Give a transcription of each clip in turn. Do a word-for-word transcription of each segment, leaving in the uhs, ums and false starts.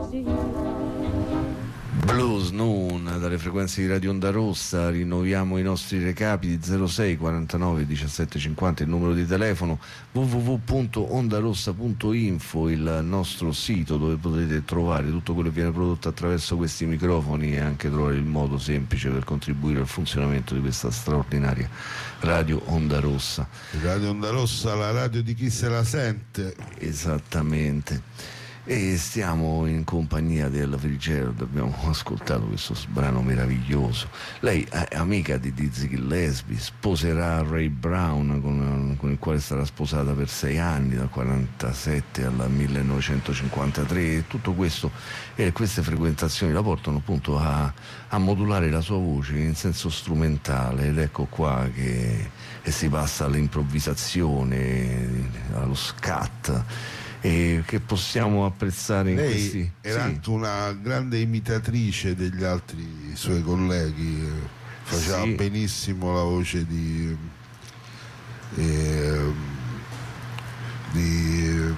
Blues Noon dalle frequenze di Radio Onda Rossa. Rinnoviamo i nostri recapiti: zero sei quarantanove diciassette cinquanta il numero di telefono, w w w punto ondarossa punto info il nostro sito dove potete trovare tutto quello che viene prodotto attraverso questi microfoni e anche trovare il modo semplice per contribuire al funzionamento di questa straordinaria Radio Onda Rossa. Radio Onda Rossa, la radio di chi se la sente. Esattamente. E stiamo in compagnia della Fitzgerald, abbiamo ascoltato questo brano meraviglioso. Lei è amica di Dizzy Gillespie, sposerà Ray Brown con, con il quale sarà sposata per sei anni, dal quarantasette al millenovecentocinquantatré, e tutto questo e queste frequentazioni la portano appunto a, a modulare la sua voce in senso strumentale, ed ecco qua che, che si passa all'improvvisazione, allo scat, e che possiamo apprezzare in Lei questi... era sì. anche una grande imitatrice degli altri suoi colleghi, faceva sì. benissimo la voce di eh, di,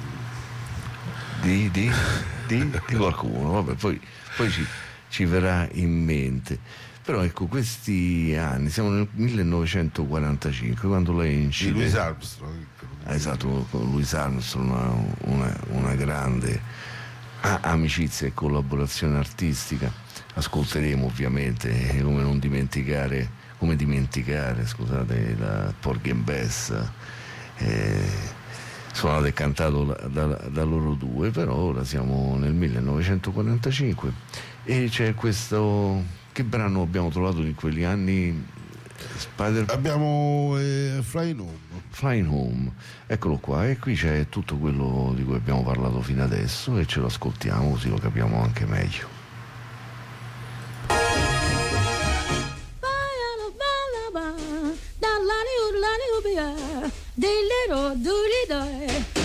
di, di, di, di qualcuno, vabbè, poi, poi ci, ci verrà in mente. Però ecco, questi anni, siamo nel millenovecentoquarantacinque, quando lei incide... di Louis Armstrong. Ah, esatto, con Louis Armstrong, una, una, una grande a- amicizia e collaborazione artistica. Ascolteremo ovviamente, eh, come non dimenticare, come dimenticare, scusate, la Porgy and Bess, eh, suonato e cantato da, da, da loro due. Però ora siamo nel millenovecentoquarantacinque e c'è questo... Che brano abbiamo trovato in quegli anni? Spider... Abbiamo eh, Flying Home. Flying Home, eccolo qua, e qui c'è tutto quello di cui abbiamo parlato fino adesso e ce lo ascoltiamo così lo capiamo anche meglio. Dei little doody